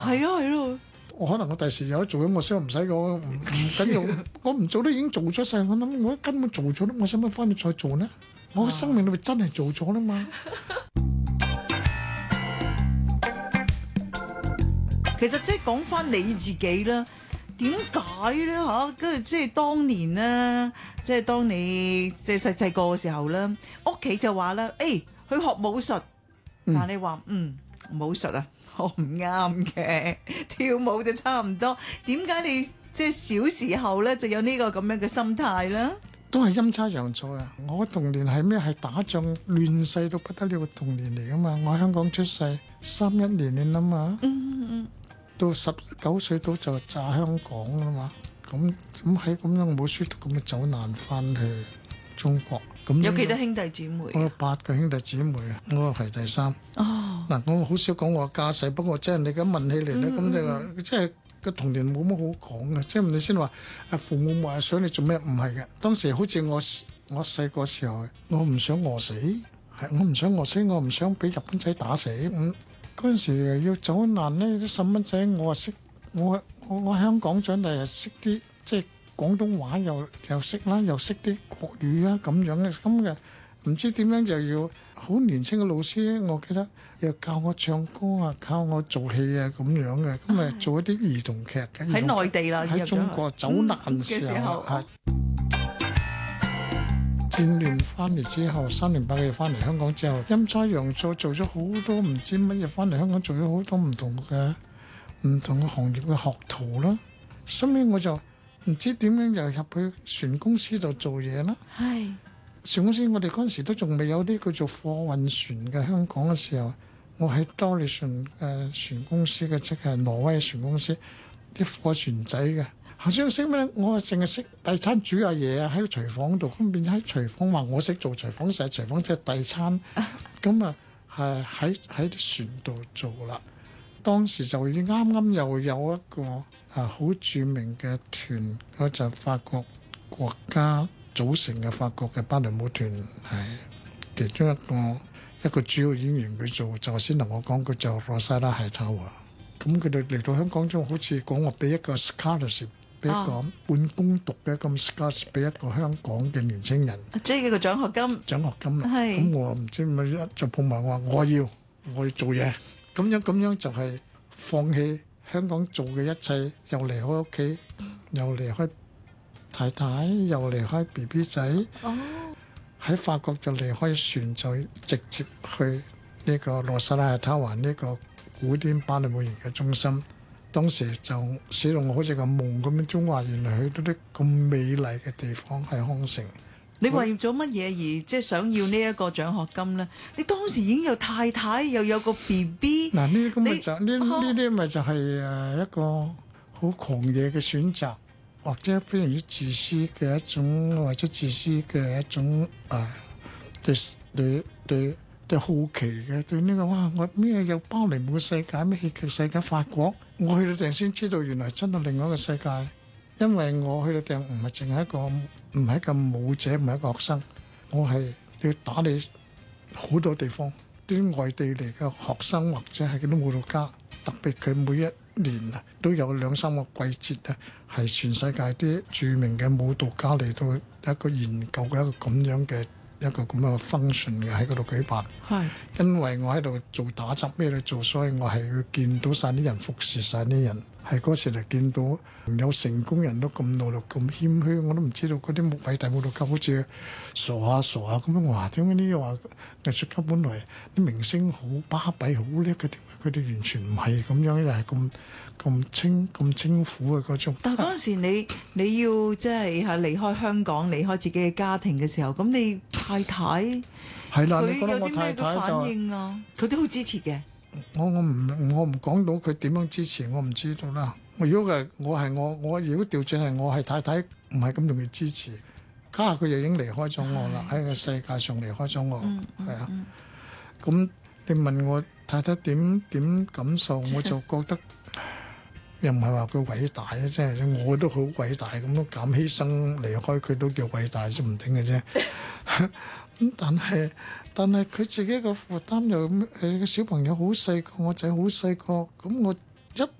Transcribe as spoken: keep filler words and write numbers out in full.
係啊係咯。 我可能我第時有得做咗，我先唔使講，唔唔緊要。我唔做都已經做咗晒，我諗我根本做咗啦，我使乜翻去再做呢？我嘅生命裏面真係做咗啦嘛。 其實即係講翻你自己啦，點解咧嚇？跟住即係當年咧，即係當你即係細細個嘅時候咧，屋企就話咧，誒去學武術，但係你話嗯武術啊，我唔啱嘅，跳舞就差唔多。點解你即係小時候咧就有呢個咁樣嘅心態咧？ 都係陰差陽錯啊！我嘅童年係咩？係打仗亂世到不得了嘅童年嚟噶嘛！我喺香港出世，三一年你諗下， 嗯嗯到十九歲到就炸香港啦嘛！咁咁喺咁樣冇書讀，咁啊走難翻去中國。咁有幾多兄弟姊妹？ 我有八個兄弟姊妹啊，我係第三。 哦， 嗱，我好少講我家世，不過即係你咁問起嚟咧，咁、嗯、就話即係個童年冇乜好講嘅，即係你先話啊父母話想你做咩？唔係嘅，當時好似我我細個時候，我唔想餓死，係我唔想餓死，我唔想俾日本仔打死。咁嗰陣時要走難呢啲細蚊仔，我話識我我我香港長大又識啲即係。廣東話又又識啦，又識啲國語啊咁樣嘅咁嘅，唔知點樣就要好年輕嘅老師，我記得又教我唱歌啊，教我做戲啊咁樣嘅，咁咪做一啲兒童劇嘅。 喺內地啦， 喺中國走難時候，係、嗯、戰亂翻嚟之後，三年八個月翻嚟香港之後，陰差陽錯做咗好多唔知乜嘢，翻嚟香港做咗好多唔同嘅唔同嘅行業嘅學徒啦，所以我就。唔知點樣又入去船公司度做嘢啦。 係船公司，我哋嗰陣時都仲未有啲叫做貨運船嘅。香港嘅時候，我喺多利船誒船公司嘅，即係挪威船公司啲貨船仔嘅。後先識咩？我淨係識遞餐煮下嘢啊，喺個廚房度。咁變咗喺廚房話我識做廚房，成日廚房即係遞餐。咁啊係喺喺啲船度做啦。當時就已經啱啱又有一個啊好著名嘅團，嗰就法國國家組成嘅法國嘅芭蕾舞團，係其中一個一個主要演員佢做，就先同我講佢就羅莎拉海塔華。咁佢哋嚟到香港中，好似講話俾一個 scholarship， 俾一個半工讀嘅咁 scholarship 俾一個香港嘅年青人， 即係個獎學金。 獎學金啦。 係。 咁我唔知咪一就碰埋我話我要我要做嘢。咁樣咁樣就係放棄香港做嘅一切，又離開屋企，又離開太太，又離開 B B 仔。哦！喺法國就離開船，就直接去呢個羅莎拉海塔華呢個古典芭蕾舞研究中心。當時就使到我好似個夢咁樣，中華原來去到啲咁美麗嘅地方喺康城。 你為咗乜嘢而即係想要呢一個獎學金咧？你當時已經有太太，又有個 B B。 嗱，呢啲咁咪就呢呢啲咪就係誒一個好狂野嘅選擇，或者非常之自私嘅一種，或者自私嘅一種誒對對對對好奇嘅對呢個哇！我咩有芭蕾舞世界，咩戲劇世界？法國，我去到訂先知道原來真係另外一個世界。因為我去到訂唔係淨係一個唔係一個舞者，唔係一個學生，我係要打理好多地方啲外地嚟嘅學生或者係嗰啲舞蹈家，特別佢每一年啊都有兩三個季節啊，係全世界啲著名嘅舞蹈家嚟到一個研究嘅一個咁樣嘅一個咁樣嘅 function 嘅喺嗰度舉辦。係因為我喺度做打雜咩嚟做，所以我係要見到晒啲人，服侍晒啲人。係嗰時嚟見到有成功人都咁努力咁謙虛，我都唔知道嗰啲偉大舞蹈家好似傻下傻下咁樣。我話點解呢啲話藝術家本來啲明星好巴閉好叻嘅，點解佢哋完全唔係咁樣，又係咁咁清咁清苦嘅嗰種。 但係嗰陣時你你要即係係離開香港，離開自己嘅家庭嘅時候，咁你太太係啦， 佢你覺得我太太就佢都好支持嘅。 我我唔我唔講到佢點樣支持，我唔知道啦。如果係我係我我如果調轉係我係太太，唔係咁容易支持。家下佢就已經離開咗我啦，喺個世界上離開咗我，係、嗯、啊。咁、嗯、你問我太太點點感受，我就覺得又唔係話佢偉大啊，即係我都好偉大，咁都減犧牲離開佢都叫偉大，都唔定嘅啫。咁但係但係佢自己個負擔又誒個小朋友好細個，我仔好細個，咁我